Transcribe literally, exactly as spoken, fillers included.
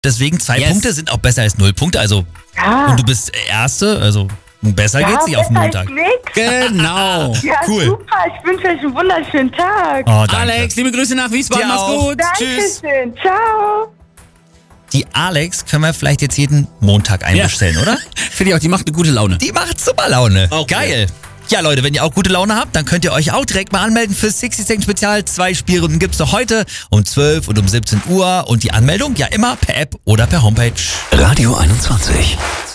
Deswegen zwei Yes. Punkte sind auch besser als null Punkte. Also, Ja. und du bist Erste, also besser ja, geht's nicht auf den besser als Montag. nix. Genau. Ja, Cool. super. Ich wünsche euch einen wunderschönen Tag. Oh, danke. Alex, liebe Grüße nach Wiesbaden. Dir Mach's auch. gut. Tschüss. Dankeschön. Ciao. Die Alex können wir vielleicht jetzt jeden Montag einbestellen, oder? Finde ich auch, die macht eine gute Laune. Die macht super Laune. Okay. Geil. Ja, Leute, wenn ihr auch gute Laune habt, dann könnt ihr euch auch direkt mal anmelden fürs sechzig Second Spezial. Zwei Spielrunden gibt's noch heute um zwölf und um siebzehn Uhr. Und die Anmeldung ja immer per App oder per Homepage. Radio einundzwanzig.